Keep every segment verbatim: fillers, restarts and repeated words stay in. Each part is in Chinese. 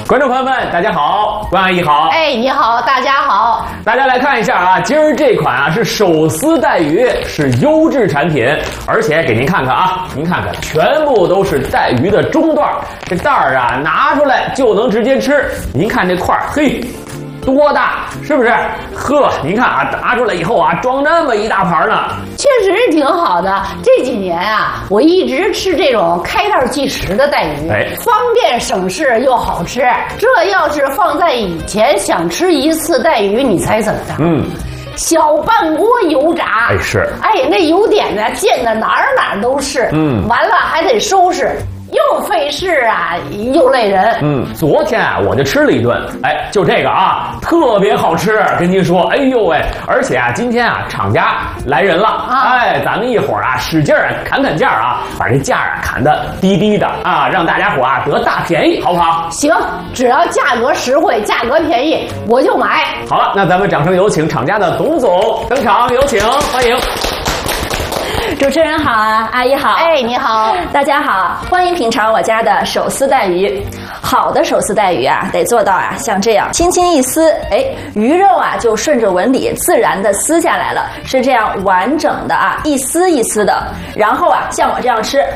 观众朋友们，大家好，关阿姨好。 哎，你好，大家好。 大家来看一下啊，今儿这款啊是手撕带鱼，是优质产品，而且给您看看啊，您看看，全部都是带鱼的中段，这袋儿啊拿出来就能直接吃。您看这块儿，嘿。多大，是不是？呵，您看啊，拿出来以后啊，装这么一大盘呢， 确实是挺好的。这几年啊，我一直吃这种开袋即食的带鱼，哎，方便省事又好吃。这要是放在以前，想吃一次带鱼，你猜怎么着？嗯。小半锅油炸， 哎是， 哎那油点呢溅的哪儿哪儿都是，嗯，完了还得收拾。又费事啊，又累人。嗯， 昨天啊，我就吃了一顿，哎，就这个啊，特别好吃，跟您说，哎呦喂！而且啊，今天啊，厂家来人了，啊、哎，咱们一会儿啊，使劲啊，砍砍价啊，把这价啊砍得低低的啊，让大家伙啊得大便宜，好不好？ 行，只要价格实惠，价格便宜，我就买。 好了，那咱们掌声有请厂家的董总登场，有请，欢迎。 主持人好啊，阿姨好， 哎，你好， 大家好，欢迎品尝我家的手撕带鱼。好的手撕带鱼啊，得做到啊，像这样轻轻一撕，哎，鱼肉啊就顺着纹理自然的撕下来了，是这样完整的啊，一丝一丝的。然后啊，像我这样吃。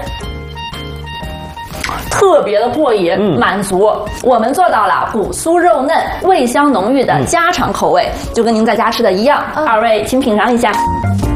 特别的过瘾，嗯、满足。我们做到了骨酥肉嫩、味香浓郁的家常口味，嗯、就跟您在家吃的一样。嗯、二位请品尝一下。